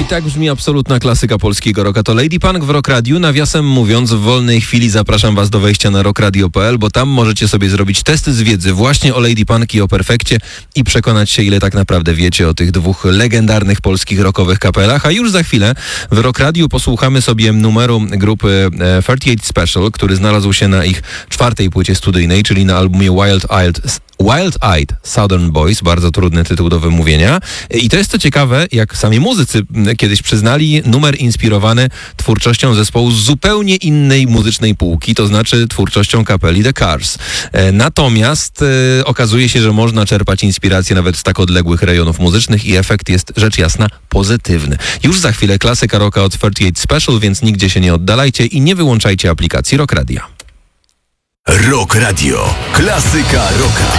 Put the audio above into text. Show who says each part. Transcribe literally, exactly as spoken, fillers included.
Speaker 1: tak brzmi absolutna klasyka polskiego rocka. To Lady Punk w Rock Radio. Nawiasem mówiąc, w wolnej chwili zapraszam was do wejścia na rock radio kropka p l, bo tam możecie sobie zrobić testy z wiedzy właśnie o Lady Punk i o Perfekcie i przekonać się, ile tak naprawdę wiecie o tych dwóch legendarnych polskich rockowych kapelach. A już za chwilę w Rock Radio posłuchamy sobie numeru grupy trzydzieści osiem Special, który znalazł się na ich czwartej płycie studyjnej, czyli na albumie Wild Eyed Wild Eyed Southern Boys, bardzo trudny tytuł do wymówienia. I to jest co ciekawe, jak sami muzycy kiedyś przyznali, numer inspirowany twórczością zespołu z zupełnie innej muzycznej półki, to znaczy twórczością kapeli The Cars. Natomiast e, okazuje się, że można czerpać inspirację nawet z tak odległych rejonów muzycznych i efekt jest rzecz jasna pozytywny. Już za chwilę klasyka rocka od trzydzieści osiem Special, więc nigdzie się nie oddalajcie i nie wyłączajcie aplikacji Rock Radia.
Speaker 2: Rock Radio. Klasyka rocka.